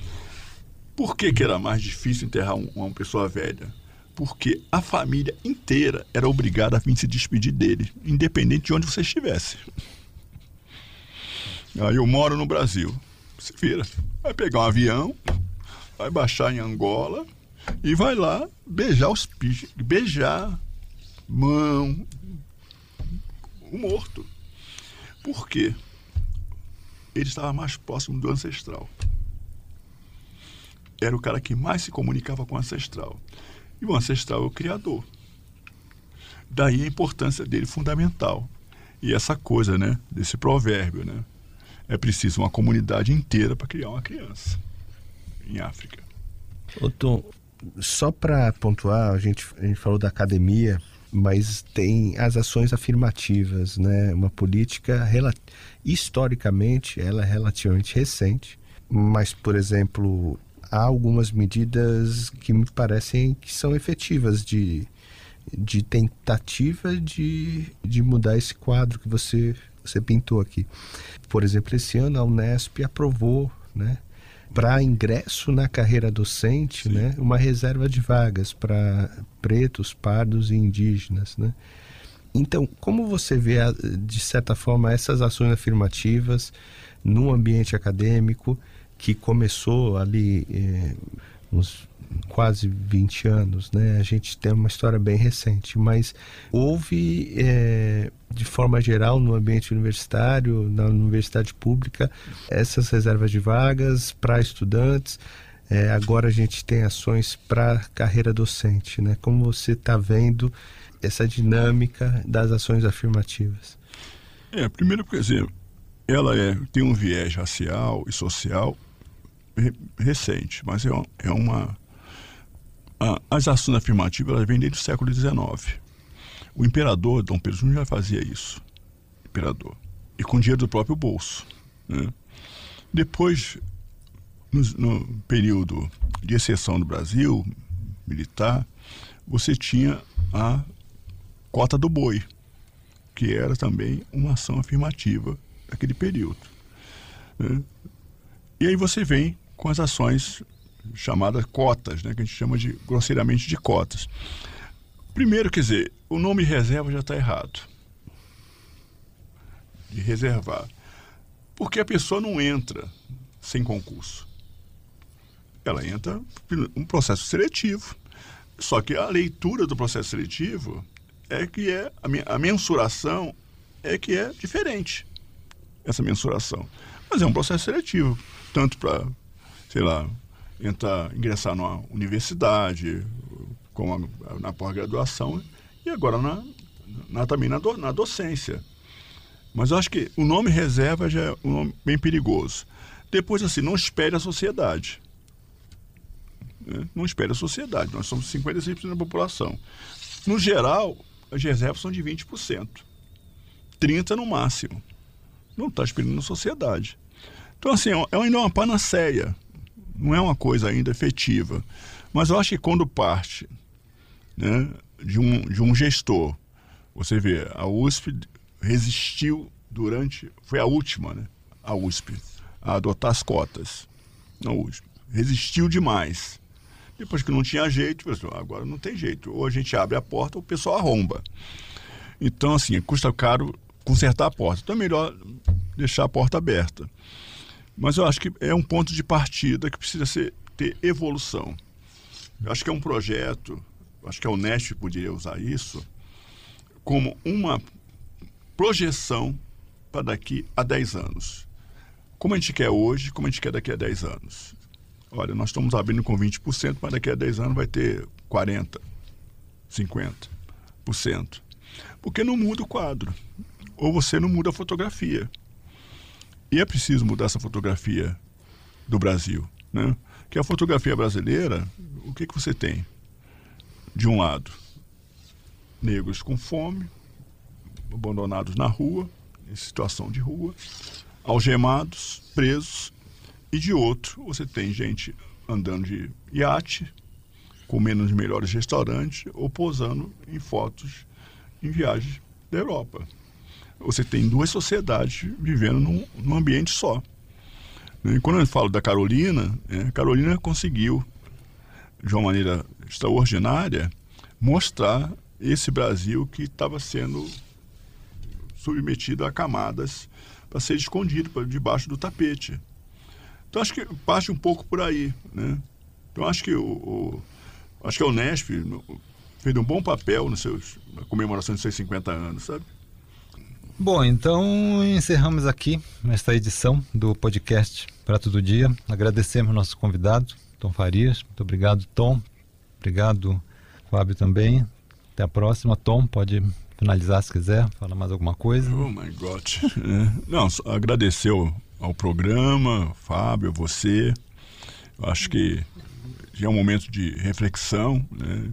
Por que que era mais difícil enterrar um, uma pessoa velha? Porque a família inteira era obrigada a vir se despedir dele, independente de onde você estivesse. Aí eu moro no Brasil, se vira, vai pegar um avião, vai baixar em Angola e vai lá beijar os pichos, beijar mão, o morto. Por quê? Ele estava mais próximo do ancestral. Era o cara que mais se comunicava com o ancestral. E o ancestral é o criador. Daí a importância dele fundamental. E essa coisa, né, desse provérbio, né? É preciso uma comunidade inteira para criar uma criança em África. Ô Tom, só para pontuar, a gente, a gente falou da academia, mas tem as ações afirmativas, né? Uma política, rela- historicamente, ela é relativamente recente, mas, por exemplo, há algumas medidas que me parecem que são efetivas de, de tentativa de, de mudar esse quadro que você, você pintou aqui. Por exemplo, esse ano a Unesp aprovou, né, para ingresso na carreira docente, né, uma reserva de vagas para pretos, pardos e indígenas, né? Então, como você vê, de certa forma, essas ações afirmativas num ambiente acadêmico que começou ali eh, uns quase vinte anos, né? A gente tem uma história bem recente, mas houve, eh, de forma geral, no ambiente universitário, na universidade pública, essas reservas de vagas para estudantes. Eh, agora a gente tem ações para carreira docente, né? Como você está vendo essa dinâmica das ações afirmativas? É, primeiro, quer dizer, ela é, tem um viés racial e social re- recente, mas é, é uma... A, as ações afirmativas elas vêm desde o século dezenove. O imperador Dom Pedro segundo já fazia isso, imperador, e com dinheiro do próprio bolso, né? Depois, no, no período de exceção do Brasil, militar, você tinha a cota do boi, que era também uma ação afirmativa naquele período, né? E aí você vem com as ações chamadas cotas, né, que a gente chama de, grosseiramente, de cotas. Primeiro, quer dizer, o nome reserva já está errado. De reservar. Porque a pessoa não entra sem concurso. Ela entra um processo seletivo. Só que a leitura do processo seletivo é que é, a, a mensuração é que é diferente. Essa mensuração. Mas é um processo seletivo. Tanto para, sei lá, entrar, ingressar numa universidade, como a, na pós-graduação, e agora na, na, também na, do, na docência. Mas eu acho que o nome reserva já é um nome bem perigoso. Depois, assim, não espere a sociedade. Né? Não espere a sociedade. Nós somos cinquenta e seis por cento da população. No geral, as reservas são de vinte por cento. trinta por cento no máximo. Não está esperando a sociedade. Então, assim, é ainda uma panaceia. Não é uma coisa ainda efetiva. Mas eu acho que quando parte, né, de, um, de um gestor, você vê, a U S P resistiu durante... Foi a última, né? A U S P, a adotar as cotas. Na U S P. Resistiu demais. Depois que não tinha jeito, pessoal, agora não tem jeito. Ou a gente abre a porta ou o pessoal arromba. Então, assim, custa caro consertar a porta. Então é melhor deixar a porta aberta. Mas eu acho que é um ponto de partida que precisa ser, ter evolução. Eu acho que é um projeto, acho que a Unesp poderia usar isso como uma projeção para daqui a dez anos. Como a gente quer hoje, como a gente quer daqui a dez anos. Olha, nós estamos abrindo com vinte por cento, mas daqui a dez anos vai ter quarenta por cento, cinquenta por cento. Porque não muda o quadro. Ou você não muda a fotografia. E é preciso mudar essa fotografia do Brasil, né? Que a fotografia brasileira, o que, que você tem? De um lado, negros com fome, abandonados na rua, em situação de rua, algemados, presos, e de outro, você tem gente andando de iate, comendo nos melhores restaurantes ou posando em fotos em viagens da Europa. Você tem duas sociedades vivendo num, num ambiente só. E quando eu falo da Carolina, é, Carolina conseguiu, de uma maneira extraordinária, mostrar esse Brasil que estava sendo submetido a camadas para ser escondido por debaixo do tapete. Então acho que parte um pouco por aí, né? Então acho que o, o acho que a Unesp fez um bom papel nos seus, na comemoração dos seus cinquenta anos, sabe? Bom, então encerramos aqui esta edição do podcast Prato do Dia. Agradecemos nosso convidado, Tom Farias. Muito obrigado, Tom. Obrigado, Fábio, também. Até a próxima. Tom, pode finalizar, se quiser, falar mais alguma coisa. Oh my God. É, não, só agradecer ao, ao programa, Fábio, você. Eu acho que já é um momento de reflexão, né?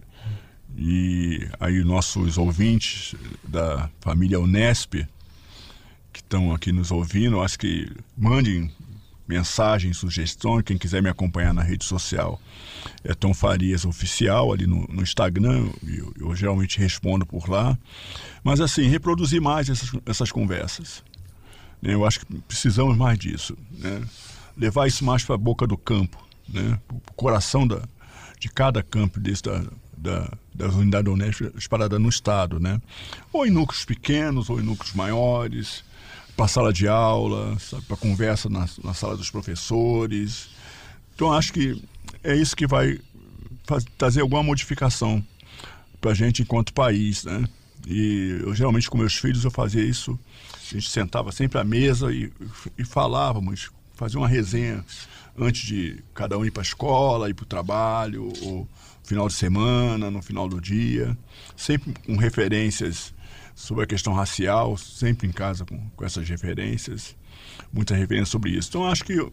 E aí nossos ouvintes da família Unesp que estão aqui nos ouvindo, acho que mandem mensagens, sugestões. Quem quiser me acompanhar na rede social é Tom Farias Oficial ali no, no Instagram, eu, eu geralmente respondo por lá. Mas assim, reproduzir mais essas, essas conversas, né? Eu acho que precisamos mais disso, né? Levar isso mais para a boca do campo, né? Para o coração da, de cada campo desse da, da, das unidades Unesp espalhadas no estado, né? Ou em núcleos pequenos, ou em núcleos maiores, para a sala de aula, para conversa na, na sala dos professores. Então acho que é isso que vai faz, trazer alguma modificação para a gente enquanto país, né? E eu geralmente com meus filhos eu fazia isso, a gente sentava sempre à mesa e, e falávamos, fazia uma resenha antes de cada um ir para a escola, ir para o trabalho, ou final de semana, no final do dia, sempre com referências sobre a questão racial, sempre em casa com, com essas referências, muitas referências sobre isso. Então, acho que,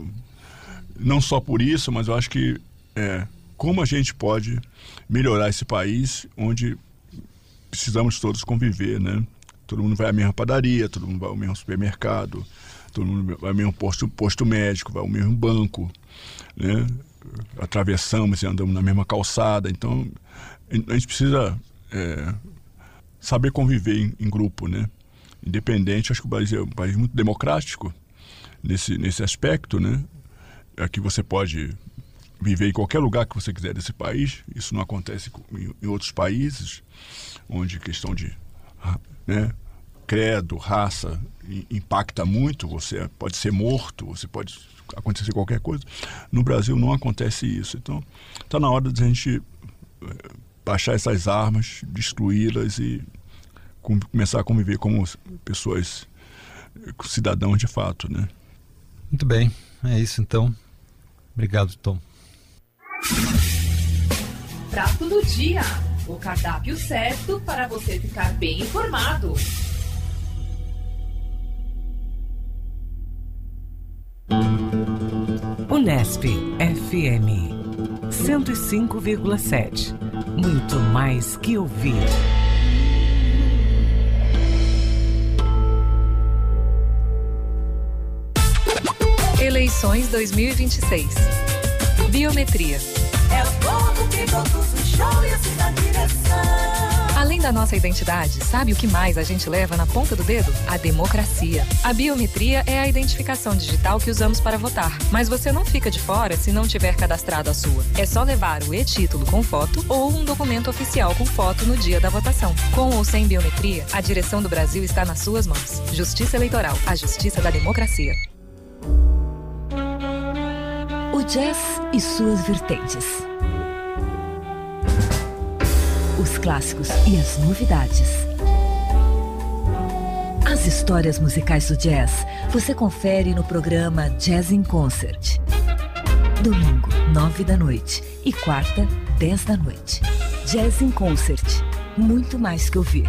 não só por isso, mas eu acho que é, como a gente pode melhorar esse país onde precisamos todos conviver, né? Todo mundo vai à mesma padaria, todo mundo vai ao mesmo supermercado, todo mundo vai ao mesmo posto, posto médico, vai ao mesmo banco, né? Atravessamos e andamos na mesma calçada. Então, a gente precisa é, saber conviver em, em grupo, né? Independente, acho que o Brasil é um país muito democrático nesse, nesse aspecto, né? Aqui você pode viver em qualquer lugar que você quiser desse país. Isso não acontece em, em outros países, onde questão de, né, credo, raça impacta muito. Você pode ser morto, você pode acontecer qualquer coisa. No Brasil não acontece isso. Então, está na hora de a gente baixar essas armas, destruí-las e com, começar a conviver como pessoas, cidadãos de fato, né? Muito bem, é isso então. Obrigado, Tom. Prato do dia, o cardápio certo para você ficar bem informado. Unesp F M cento e cinco vírgula sete. Muito mais que ouvir. Eleições dois mil e vinte e seis. Biometria. É o povo que conduz o show e assim dá direção. Além da nossa identidade, sabe o que mais a gente leva na ponta do dedo? A democracia. A biometria é a identificação digital que usamos para votar. Mas você não fica de fora se não tiver cadastrado a sua. É só levar o e-título com foto ou um documento oficial com foto no dia da votação. Com ou sem biometria, a direção do Brasil está nas suas mãos. Justiça Eleitoral, a justiça da democracia. O jazz e suas vertentes. Os clássicos e as novidades. As histórias musicais do jazz você confere no programa Jazz in Concert. Domingo, nove da noite e quarta, dez da noite. Jazz in Concert. Muito mais que ouvir.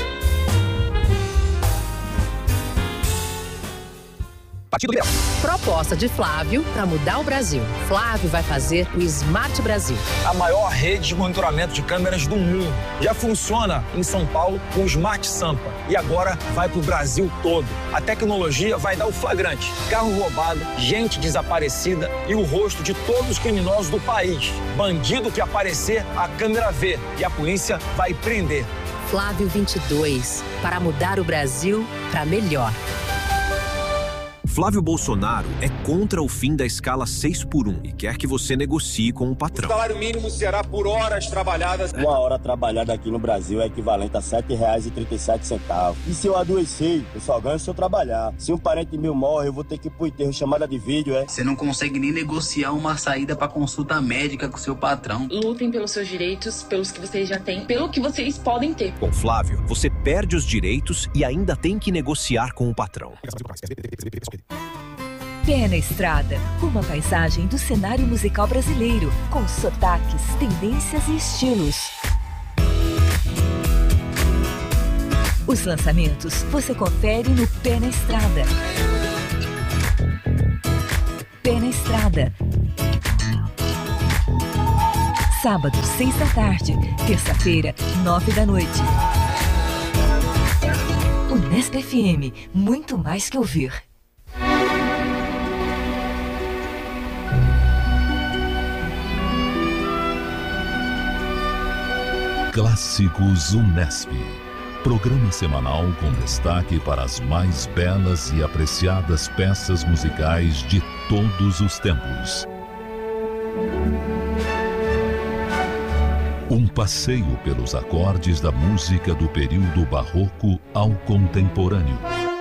Partido Liberal. Proposta de Flávio para mudar o Brasil. Flávio vai fazer o Smart Brasil. A maior rede de monitoramento de câmeras do mundo. Já funciona em São Paulo com o Smart Sampa. E agora vai para o Brasil todo. A tecnologia vai dar o flagrante. Carro roubado, gente desaparecida e o rosto de todos os criminosos do país. Bandido que aparecer, a câmera vê. E a polícia vai prender. Flávio vinte e dois. Para mudar o Brasil para melhor. Flávio Bolsonaro é contra o fim da escala seis por um e quer que você negocie com o patrão. O salário mínimo será por horas trabalhadas. Uma hora trabalhada aqui no Brasil é equivalente a sete reais e trinta e sete centavos. E se eu adoecer, eu só ganho se eu trabalhar. Se um parente meu morre, eu vou ter que ir pro enterro, chamada de vídeo, é? Você não consegue nem negociar uma saída para consulta médica com seu patrão. Lutem pelos seus direitos, pelos que vocês já têm, pelo que vocês podem ter. Com Flávio, você perde os direitos e ainda tem que negociar com o patrão. Pé na Estrada, uma paisagem do cenário musical brasileiro, com sotaques, tendências e estilos. Os lançamentos você confere no Pé na Estrada. Pé na Estrada. Sábado, seis da tarde. Terça-feira, nove da noite. Unesp F M, muito mais que ouvir. Clássicos Unesp. Programa semanal com destaque para as mais belas e apreciadas peças musicais de todos os tempos. Um passeio pelos acordes da música do período barroco ao contemporâneo.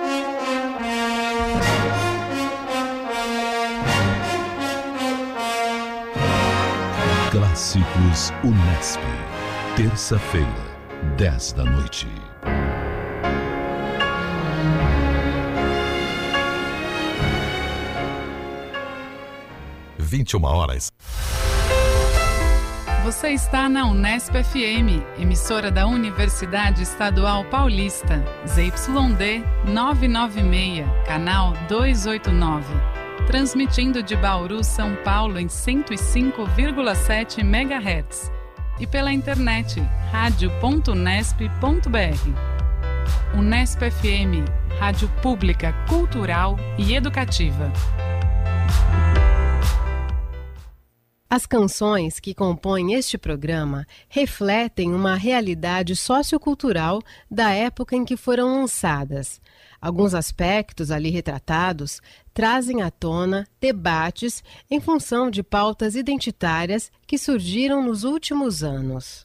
Clássicos Unesp. Terça-feira, dez da noite. vinte e uma horas. Você está na Unesp F M, emissora da Universidade Estadual Paulista, Z Y D novecentos e noventa e seis, canal duzentos e oitenta e nove. Transmitindo de Bauru, São Paulo em cento e cinco vírgula sete megahertz. E pela internet, rádio ponto unesp ponto b r. Unesp F M, rádio pública, cultural e educativa. As canções que compõem este programa refletem uma realidade sociocultural da época em que foram lançadas. Alguns aspectos ali retratados trazem à tona debates em função de pautas identitárias que surgiram nos últimos anos.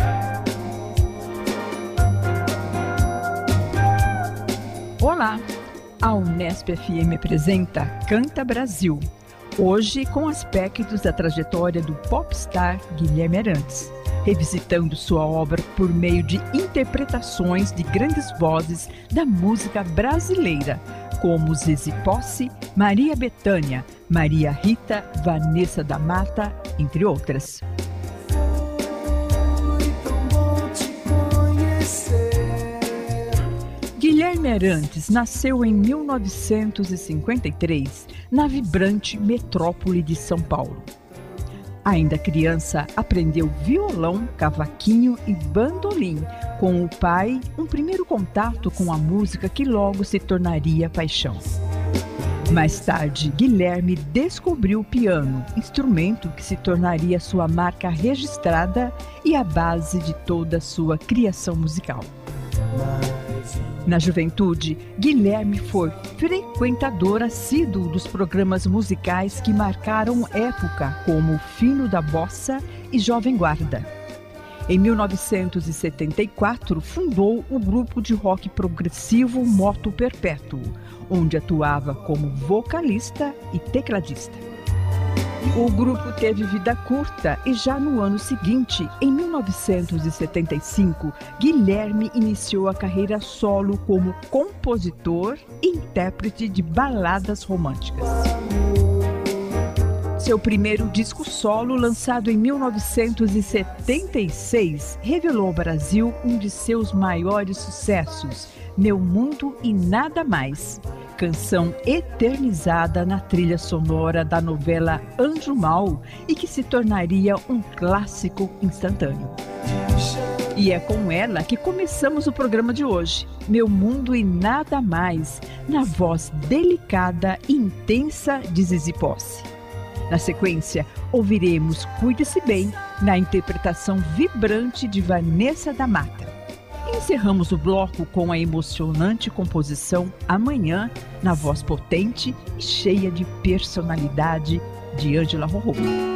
Olá! A Unesp F M apresenta Canta Brasil. Hoje, com aspectos da trajetória do popstar Guilherme Arantes, revisitando sua obra por meio de interpretações de grandes vozes da música brasileira, como Zizi Posse, Maria Bethânia, Maria Rita, Vanessa da Mata, entre outras. Guilherme Arantes nasceu em mil novecentos e cinquenta e três, na vibrante metrópole de São Paulo. Ainda criança, aprendeu violão, cavaquinho e bandolim. Com o pai, um primeiro contato com a música que logo se tornaria paixão. Mais tarde, Guilherme descobriu o piano, instrumento que se tornaria sua marca registrada e a base de toda a sua criação musical. Na juventude, Guilherme foi frequentador assíduo dos programas musicais que marcaram época, como Fino da Bossa e Jovem Guarda. Em mil novecentos e setenta e quatro, fundou o grupo de rock progressivo Moto Perpétuo, onde atuava como vocalista e tecladista. O grupo teve vida curta e já no ano seguinte, em mil novecentos e setenta e cinco, Guilherme iniciou a carreira solo como compositor e intérprete de baladas românticas. Seu primeiro disco solo, lançado em mil novecentos e setenta e seis, revelou ao Brasil um de seus maiores sucessos, Meu Mundo e Nada Mais. Canção eternizada na trilha sonora da novela Anjo Mal e que se tornaria um clássico instantâneo. E é com ela que começamos o programa de hoje, Meu Mundo e Nada Mais, na voz delicada e intensa de Zizi Posse. Na sequência, ouviremos Cuide-se Bem, na interpretação vibrante de Vanessa da Mata. Encerramos o bloco com a emocionante composição Amanhã, na voz potente e cheia de personalidade de Ângela Rorô.